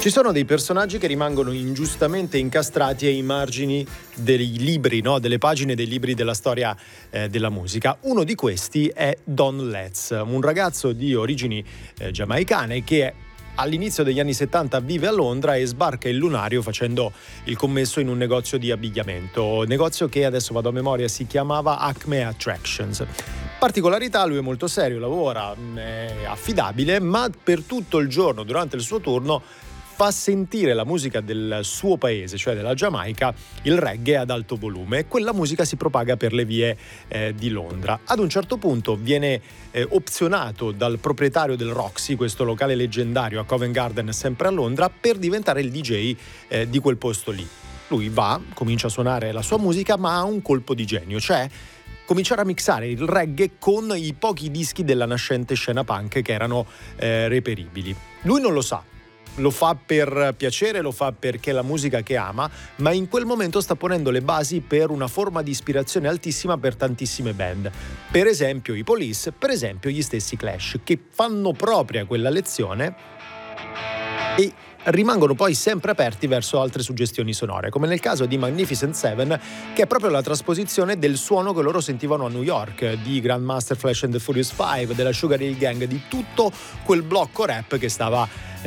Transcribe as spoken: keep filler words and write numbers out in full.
Ci sono dei personaggi che rimangono ingiustamente incastrati ai margini dei libri, no? Delle pagine dei libri della storia eh, della musica. Uno di questi è Don Letts, un ragazzo di origini eh, giamaicane che all'inizio degli anni settanta vive a Londra e sbarca il lunario facendo il commesso in un negozio di abbigliamento, negozio che adesso vado a memoria si chiamava Acme Attractions. Particolarità, lui è molto serio, lavora, è affidabile, ma per tutto il giorno durante il suo turno fa sentire la musica del suo paese, cioè della Giamaica, il reggae ad alto volume, e quella musica si propaga per le vie eh, di Londra. Ad un certo punto viene eh, opzionato dal proprietario del Roxy, questo locale leggendario a Covent Garden sempre a Londra, per diventare il D J eh, di quel posto lì. Lui va, comincia a suonare la sua musica, ma ha un colpo di genio, cioè cominciare a mixare il reggae con i pochi dischi della nascente scena punk che erano eh, reperibili. Lui non lo sa. Lo fa per piacere, lo fa perché è la musica che ama, ma in quel momento sta ponendo le basi per una forma di ispirazione altissima per tantissime band. Per esempio i Police, per esempio gli stessi Clash, che fanno propria quella lezione e rimangono poi sempre aperti verso altre suggestioni sonore, come nel caso di Magnificent Seven, che è proprio la trasposizione del suono che loro sentivano a New York, di Grandmaster Flash and the Furious Five, della Sugar Hill Gang, di tutto quel blocco rap che stava